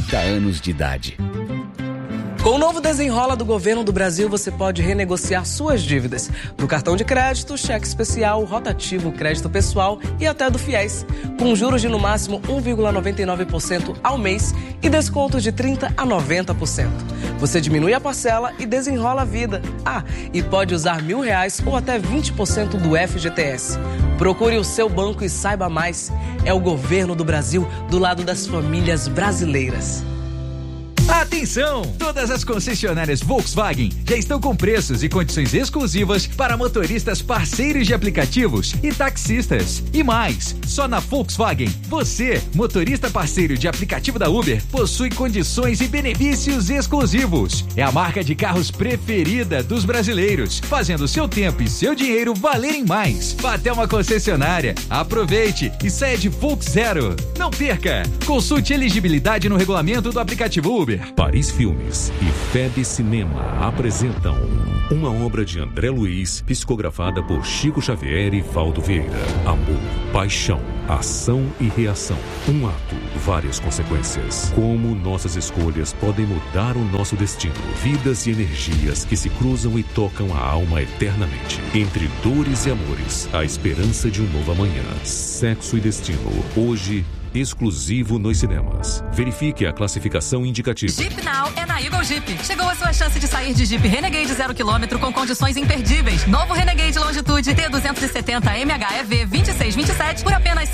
30 anos de idade. Com o novo Desenrola do Governo do Brasil, você pode renegociar suas dívidas do cartão de crédito, cheque especial, rotativo, crédito pessoal e até do FIES, com juros de no máximo 1,99% ao mês e descontos de 30% a 90%. Você diminui a parcela e desenrola a vida. E pode usar R$1.000 ou até 20% do FGTS. Procure o seu banco e saiba mais. É o Governo do Brasil do lado das famílias brasileiras. Atenção! Todas as concessionárias Volkswagen já estão com preços e condições exclusivas para motoristas parceiros de aplicativos e taxistas. E mais, só na Volkswagen, você, motorista parceiro de aplicativo da Uber, possui condições e benefícios exclusivos. É a marca de carros preferida dos brasileiros, fazendo seu tempo e seu dinheiro valerem mais. Vá até uma concessionária, aproveite e saia de Volks Zero. Não perca! Consulte elegibilidade no regulamento do aplicativo Uber. Paris Filmes e FEB Cinema apresentam uma obra de André Luiz, psicografada por Chico Xavier e Valdo Vieira. Amor, paixão, ação e reação. Um ato, várias consequências. Como nossas escolhas podem mudar o nosso destino. Vidas e energias que se cruzam e tocam a alma eternamente. Entre dores e amores, a esperança de um novo amanhã. Sexo e destino. Hoje, exclusivo nos cinemas. Verifique a classificação indicativa. Jeep Now é na Eagle Jeep. Chegou a sua chance de sair de Jeep Renegade 0 km com condições imperdíveis. Novo Renegade Longitude T270 MHEV 2627 por apenas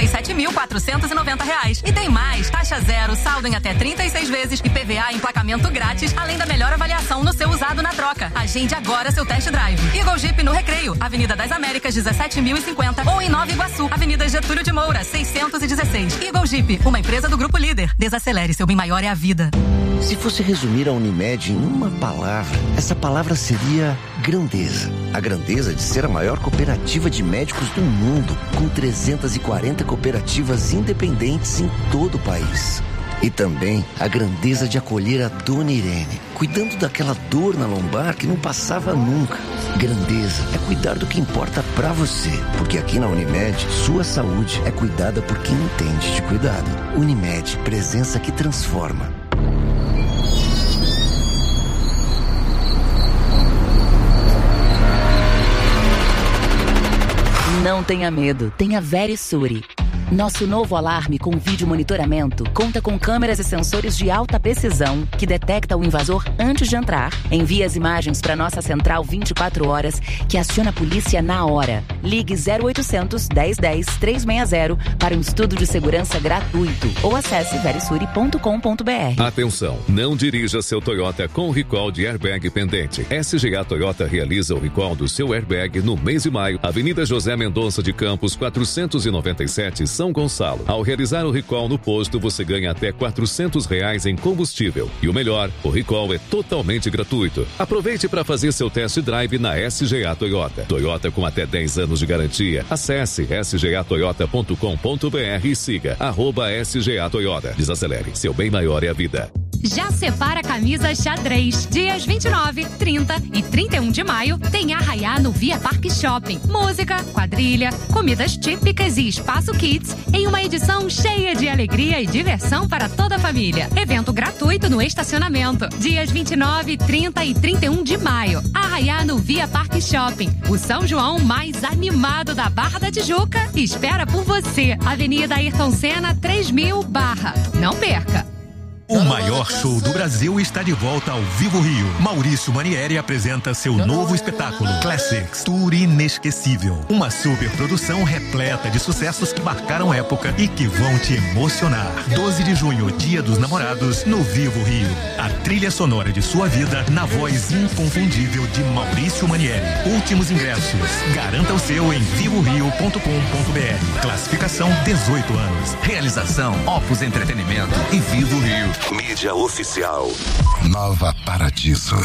R$147.490. E tem mais, taxa zero, saldo em até 36 vezes e PVA emplacamento grátis, além da melhor avaliação no seu usado na troca. Agende agora seu test drive. Eagle Jeep no Recreio, Avenida das Américas 17.050 ou em Nova Iguaçu, Avenida Getúlio de Moura 616. Eagle Jeep, uma empresa do Grupo Líder. Desacelere, seu bem maior é a vida. Se fosse resumir a Unimed em uma palavra, essa palavra seria grandeza. A grandeza de ser a maior cooperativa de médicos do mundo, com 340 cooperativas independentes em todo o país. E também a grandeza de acolher a Dona Irene, cuidando daquela dor na lombar que não passava nunca. Grandeza é cuidar do que importa pra você, porque aqui na Unimed, sua saúde é cuidada por quem entende de cuidado. Unimed, presença que transforma. Não tenha medo, tenha Verisure. Nosso novo alarme com vídeo monitoramento conta com câmeras e sensores de alta precisão que detecta o invasor antes de entrar, envia as imagens para nossa central 24 horas que aciona a polícia na hora. Ligue 0800 1010 360 para um estudo de segurança gratuito ou acesse verisure.com.br. Atenção, não dirija seu Toyota com recall de airbag pendente. SGA Toyota realiza o recall do seu airbag no mês de maio, Avenida José Mendonça de Campos, 497, São Gonçalo. Ao realizar o recall no posto, você ganha até R$400 em combustível. E o melhor, o recall é totalmente gratuito. Aproveite para fazer seu test drive na SGA Toyota. Toyota com até 10 anos de garantia. Acesse sgatoyota.com.br e siga @SGA Toyota. Desacelere, seu bem maior é a vida. Já separa a camisa xadrez. Dias 29, 30 e 31 de maio tem Arraiá no Via Parque Shopping. Música, quadrilha, comidas típicas e espaço kids em uma edição cheia de alegria e diversão para toda a família. Evento gratuito no estacionamento. Dias 29, 30 e 31 de maio. Arraiá no Via Parque Shopping. O São João mais animado da Barra da Tijuca espera por você. Avenida Ayrton Senna 3000 Barra. Não perca! O maior show do Brasil está de volta ao Vivo Rio. Maurício Manieri apresenta seu novo espetáculo, Classics, Tour Inesquecível. Uma super produção repleta de sucessos que marcaram época e que vão te emocionar. 12 de junho, Dia dos Namorados, no Vivo Rio. A trilha sonora de sua vida na voz inconfundível de Maurício Manieri. Últimos ingressos. Garanta o seu em vivorio.com.br. Classificação 18 anos. Realização Opus Entretenimento e Vivo Rio. Mídia oficial. Nova Paradiso.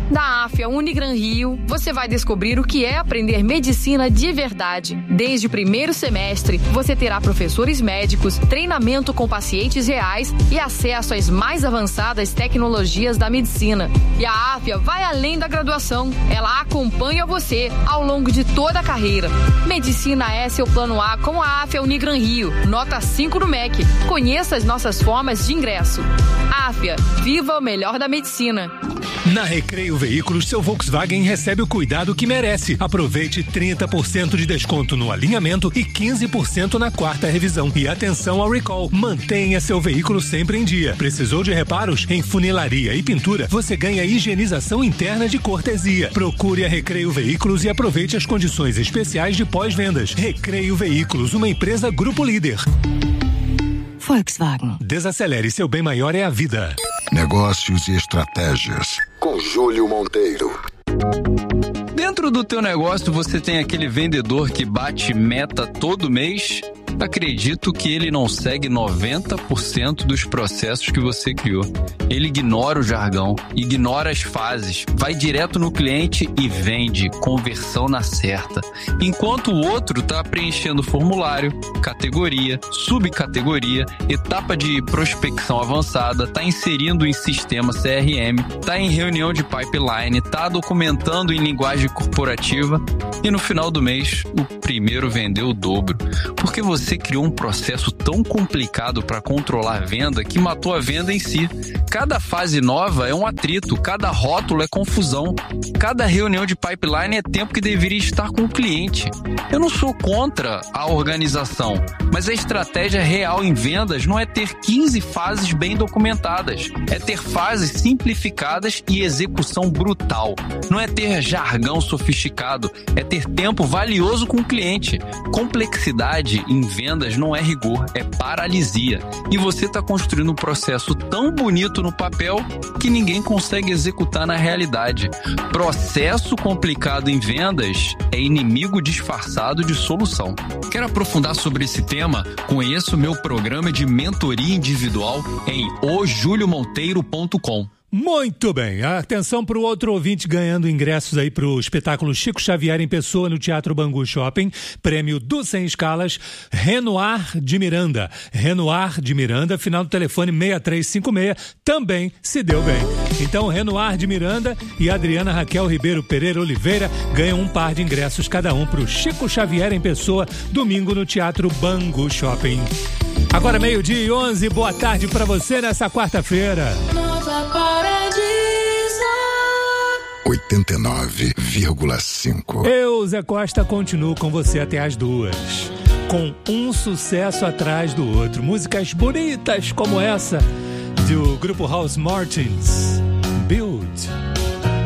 Da AFIA Unigran Rio, você vai descobrir o que é aprender medicina de verdade. Desde o primeiro semestre, você terá professores médicos, treinamento com pacientes reais e acesso às mais avançadas tecnologias da medicina. E a AFIA vai além da graduação. Ela acompanha você ao longo de toda a carreira. Medicina é seu plano A com a AFIA Unigran Rio. Nota 5 no MEC. Conheça as nossas formas de ingresso. AFIA, viva o melhor da medicina. Na Recreio Veículos, seu Volkswagen recebe o cuidado que merece. Aproveite 30% de desconto no alinhamento e 15% na quarta revisão. E atenção ao recall. Mantenha seu veículo sempre em dia. Precisou de reparos? Em funilaria e pintura, você ganha higienização interna de cortesia. Procure a Recreio Veículos e aproveite as condições especiais de pós-vendas. Recreio Veículos, uma empresa Grupo Líder. Volkswagen. Desacelere, seu bem maior é a vida. Negócios e estratégias, com Júlio Monteiro. Dentro do teu negócio você tem aquele vendedor que bate meta todo mês? Acredito que ele não segue 90% dos processos que você criou. Ele ignora o jargão, ignora as fases, vai direto no cliente e vende, conversão na certa. Enquanto o outro está preenchendo formulário, categoria, subcategoria, etapa de prospecção avançada, está inserindo em sistema CRM, está em reunião de pipeline, está documentando em linguagem corporativa e no final do mês o primeiro vendeu o dobro. Porque você criou um processo tão complicado para controlar a venda que matou a venda em si. Cada fase nova é um atrito, cada rótulo é confusão, cada reunião de pipeline é tempo que deveria estar com o cliente. Eu não sou contra a organização, mas a estratégia real em vendas não é ter 15 fases bem documentadas, é ter fases simplificadas e execução brutal. Não é ter jargão sofisticado, é ter tempo valioso com o cliente. Complexidade em vendas não é rigor, é paralisia. E você está construindo um processo tão bonito no papel que ninguém consegue executar na realidade. Processo complicado em vendas é inimigo disfarçado de solução. Quer aprofundar sobre esse tema? Conheça o meu programa de mentoria individual em ojuliomonteiro.com. Muito bem, atenção para o outro ouvinte ganhando ingressos aí para o espetáculo Chico Xavier em pessoa no Teatro Bangu Shopping, prêmio do Sem Escalas, Renoir de Miranda, final do telefone 6356, também se deu bem. Então Renoir de Miranda e Adriana Raquel Ribeiro Pereira Oliveira ganham um par de ingressos cada um para o Chico Xavier em pessoa, domingo no Teatro Bangu Shopping. Agora 12:11, boa tarde para você nessa quarta-feira. 89,5. Eu, Zé Costa, continuo com você até as 2. Com um sucesso atrás do outro. Músicas bonitas como essa do grupo House Martins. Build.